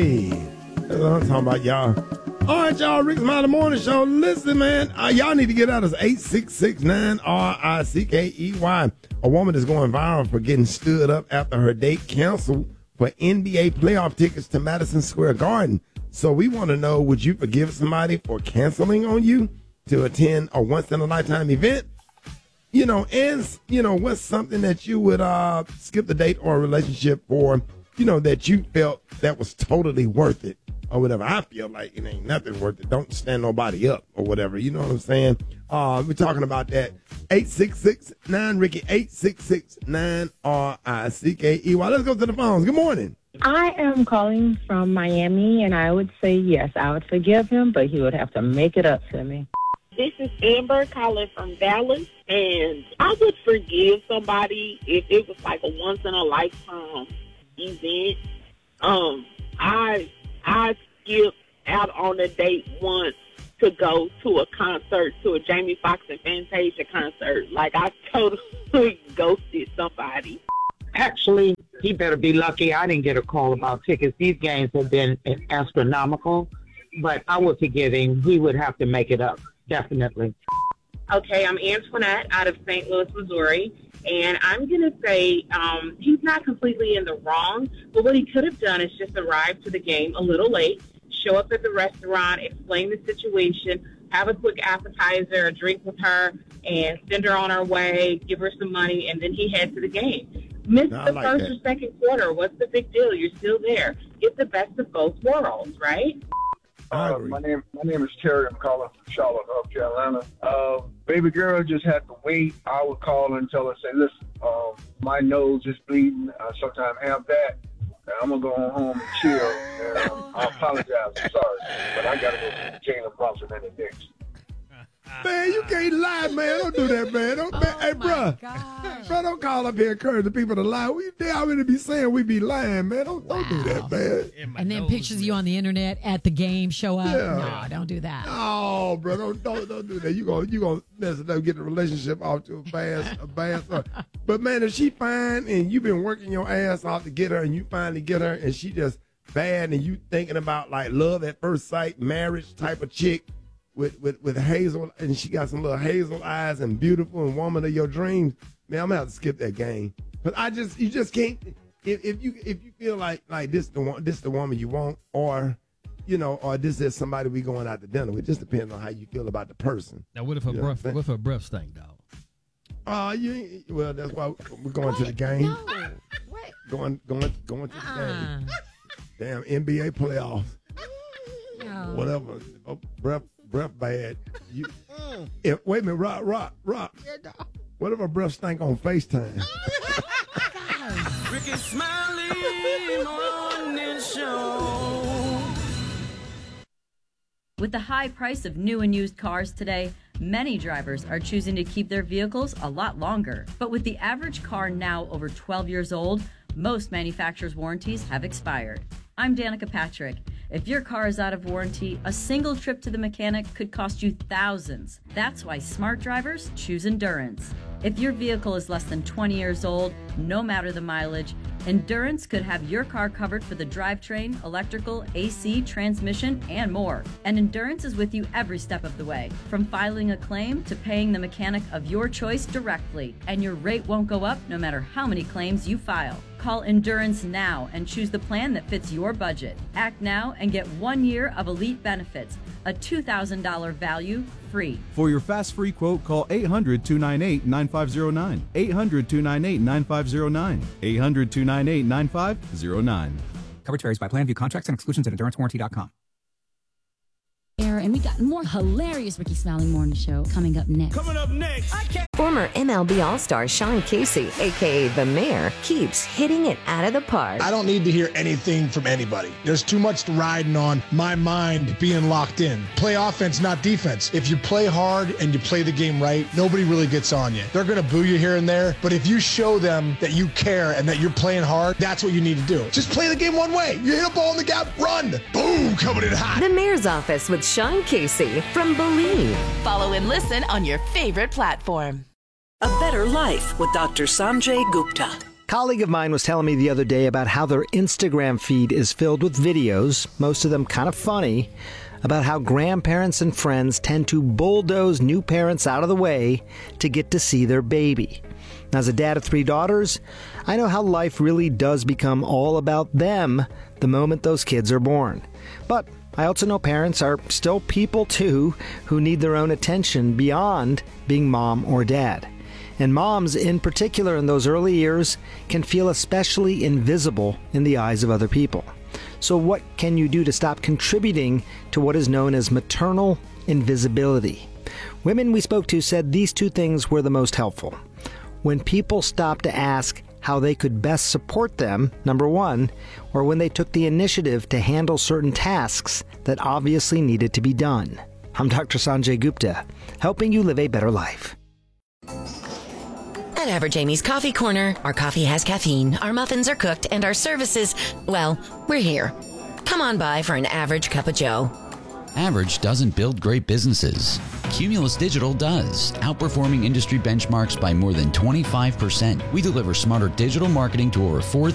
Hey, that's what I'm talking about, y'all. All right, y'all, Rick Smiley Morning Show. Listen, man, y'all need to get out of 866-9-RICKEY. A woman is going viral for getting stood up after her date canceled for NBA playoff tickets to Madison Square Garden. So we want to know, would you forgive somebody for canceling on you to attend a once-in-a-lifetime event? You know, and, you know, what's something that you would skip the date or a relationship for, you know, that you felt that was totally worth it or whatever. I feel like it ain't nothing worth it. Don't stand nobody up or whatever. You know what I'm saying? We're talking about that. 866-9-RICKY, 866-9-RICKEY. Let's go to the phones. Good morning. I am calling from Miami, and I would say yes, I would forgive him, but he would have to make it up to me. This is Amber calling from Dallas, and I would forgive somebody if it was like a once-in-a-lifetime event. I skipped out on a date once to go to a concert, to a Jamie Foxx and Fantasia concert. Like, I totally ghosted somebody. Actually, he better be lucky I didn't get a call about tickets. These games have been astronomical, but I would forgive him. He would have to make it up, definitely. Okay, I'm Antoinette out of St. Louis, Missouri, and I'm going to say he's not completely in the wrong, but what he could have done is just arrive to the game a little late, show up at the restaurant, explain the situation, have a quick appetizer, a drink with her, and send her on her way, give her some money, and then he head to the game. Miss the first or second quarter. What's the big deal? You're still there. Get the best of both worlds, right? My name is Terry. I'm calling from Charlotte, North Carolina. Baby girl just had to wait. I would call her and tell her, say, listen, my nose is bleeding. I sometimes have that. And I'm going to go home and chill. And I apologize. I'm sorry. But I got to go to Jalen Brunson and the Knicks. Man, you can't lie, man. Don't do that, man. Hey, bro, don't call up here and encourage the people to lie. They already be saying we be lying, man. Don't do that, man. And then pictures of you on the internet at the game show up. Yeah. No, don't do that. Oh, bro, don't do that. You gonna mess it up, get the relationship off to a bad start. But man, if she fine and you've been working your ass off to get her, and you finally get her, and she just bad, and you thinking about like love at first sight, marriage type of chick. With hazel, and she got some little hazel eyes and beautiful and woman of your dreams, man, I'm gonna have to skip that game. But you just can't. If you feel like this the woman you want, or you know, or this is somebody we going out to dinner with. It just depends on how you feel about the person. Now, what if her breath stink, dog? Well, that's why we're going to the game. No. What? Going to the game. Damn NBA playoffs. No. Whatever. Breath bad. Wait a minute, Rock. What if a breath stank on FaceTime? Ricky Smiley Morning Show. With the high price of new and used cars today, many drivers are choosing to keep their vehicles a lot longer. But with the average car now over 12 years old, most manufacturers' warranties have expired. I'm Danica Patrick. If your car is out of warranty, a single trip to the mechanic could cost you thousands. That's why smart drivers choose Endurance. If your vehicle is less than 20 years old, no matter the mileage, Endurance could have your car covered for the drivetrain, electrical, AC, transmission, and more. And Endurance is with you every step of the way, from filing a claim to paying the mechanic of your choice directly. And your rate won't go up no matter how many claims you file. Call Endurance now and choose the plan that fits your budget. Act now and get 1 year of elite benefits, a $2,000 value free. For your fast free quote, call 800-298-9509. 800-298-9509. 800-298-9509. Coverage varies by plan. View contracts and exclusions at EnduranceWarranty.com. And we got more hilarious Ricky Smiley Morning Show coming up next. Former MLB All-Star Sean Casey, a.k.a. The Mayor, keeps hitting it out of the park. I don't need to hear anything from anybody. There's too much riding on my mind being locked in. Play offense, not defense. If you play hard and you play the game right, nobody really gets on you. They're going to boo you here and there, but if you show them that you care and that you're playing hard, that's what you need to do. Just play the game one way. You hit a ball in the gap, run. Boom, coming in hot. The Mayor's Office with Sean Casey from Believe. Follow and listen on your favorite platform. A Better Life with Dr. Sanjay Gupta. colleague of mine was telling me the other day about how their Instagram feed is filled with videos, most of them kind of funny, about how grandparents and friends tend to bulldoze new parents out of the way to get to see their baby. As a dad of 3 daughters, I know how life really does become all about them the moment those kids are born. But I also know parents are still people too who need their own attention beyond being mom or dad. And moms, in particular in those early years, can feel especially invisible in the eyes of other people. So what can you do to stop contributing to what is known as maternal invisibility? Women we spoke to said these 2 things were the most helpful. When people stopped to ask how they could best support them, number 1, or when they took the initiative to handle certain tasks that obviously needed to be done. I'm Dr. Sanjay Gupta, helping you live a better life. At Average Amy's Coffee Corner, our coffee has caffeine, our muffins are cooked, and our services, well, we're here. Come on by for an average cup of joe. Average doesn't build great businesses. Cumulus Digital does, outperforming industry benchmarks by more than 25%. We deliver smarter digital marketing to over 4,000